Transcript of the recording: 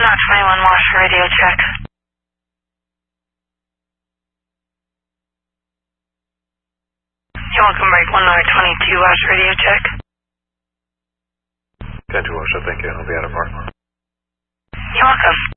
Not 21 Morse radio check. You're welcome, break 122 West radio check. 10-2 Osha, thank you, I'll be out of mark. You're welcome.